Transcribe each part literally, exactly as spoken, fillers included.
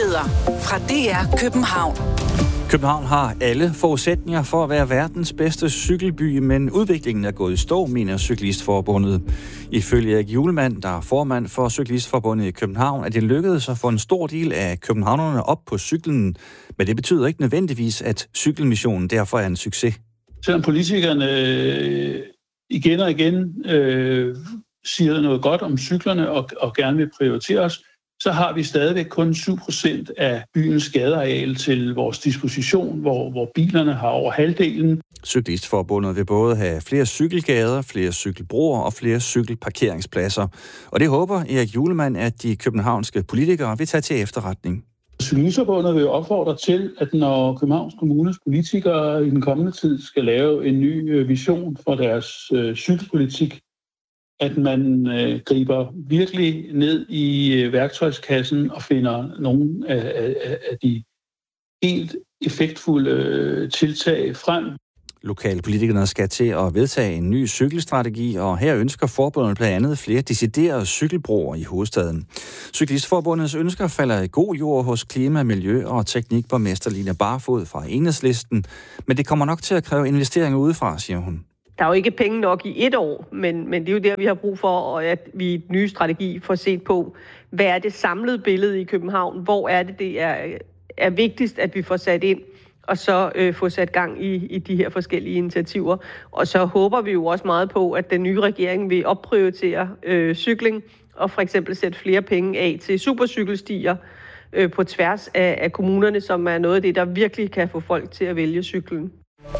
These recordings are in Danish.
Nyheder fra D R København. København har alle forudsætninger for at være verdens bedste cykelby, men udviklingen er gået i stå, mener Cyklistforbundet. Ifølge Erik Hjulmand, der er formand for Cyklistforbundet i København, er det lykkedes at få en stor del af københavnerne op på cyklen, men det betyder ikke nødvendigvis, at cykelmissionen derfor er en succes. Selvom politikerne igen og igen øh, siger noget godt om cyklerne og, og gerne vil prioritere os, så har vi stadigvæk kun syv procent af byens gadeareal til vores disposition, hvor, hvor bilerne har over halvdelen. Cyklistforbundet vil både have flere cykelgader, flere cykelbroer og flere cykelparkeringspladser. Og det håber Erik Hjulmand, at de københavnske politikere vil tage til efterretning. Cyklistforbundet vil opfordre til, at når Københavns Kommunes politikere i den kommende tid skal lave en ny vision for deres øh, cykelpolitik, at man øh, griber virkelig ned i øh, værktøjskassen og finder nogle af, af, af de helt effektfulde øh, tiltag frem. Lokale politikerne skal til at vedtage en ny cykelstrategi, og her ønsker forbundet blandt andet flere deciderede cykelbroer i hovedstaden. Cyklistforbundets ønsker falder i god jord hos klima-, miljø- og teknikborgmester Line Barfod fra Enhedslisten, men det kommer nok til at kræve investeringer udefra, siger hun. Der er jo ikke penge nok i et år, men, men det er jo der, vi har brug for, at vi i den nye strategi får set på, hvad er det samlede billede i København? Hvor er det, det er, er vigtigst, at vi får sat ind, og så øh, få sat gang i, i de her forskellige initiativer. Og så håber vi jo også meget på, at den nye regering vil opprioritere øh, cykling, og for eksempel sætte flere penge af til supercykelstier øh, på tværs af, af kommunerne, som er noget af det, der virkelig kan få folk til at vælge cyklen.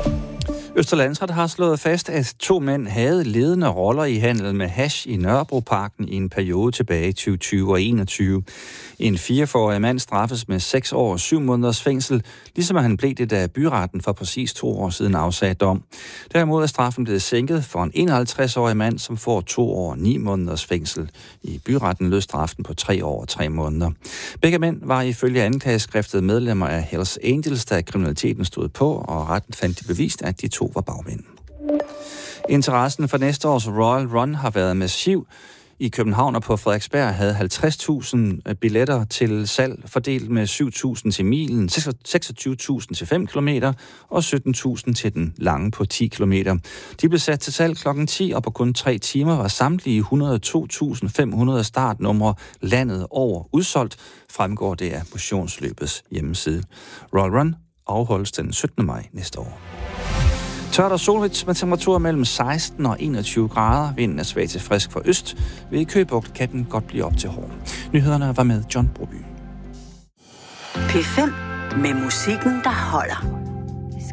Østre Landsret har slået fast, at to mænd havde ledende roller i handel med hash i Nørrebroparken i en periode tilbage i tyve tyve og enogtyve. En fireogfyrre-årig mand straffes med seks år og syv måneders fængsel, ligesom han blev det, da byretten for præcis to år siden afsagde dom. Derimod er straffen blevet sænket for en enoghalvtreds-årig mand, som får to år og ni måneders fængsel. I byretten lød straffen på tre år og tre måneder. Begge mænd var ifølge anklageskriftet medlemmer af Hells Angels, da kriminaliteten stod på, og retten fandt det bevist, at de to var bagmænd. Interessen for næste års Royal Run har været massiv. I København og på Frederiksberg havde halvtreds tusind billetter til salg, fordelt med syv tusind til milen, seksogtyve tusind til fem kilometer og sytten tusind til den lange på ti kilometer. De blev sat til salg klokken ti, og på kun tre timer var samtlige et hundrede og to tusind fem hundrede startnumre landet over udsolgt, fremgår det af motionsløbets hjemmeside. Royal Run afholdes den syttende maj næste år. Tørt og solrigt med temperaturer mellem seksten og enogtyve grader. Vinden er svag til frisk fra øst. Ved Køge Bugt kan den godt blive op til hård. Nyhederne var med John Broby. P fem med musikken, der holder.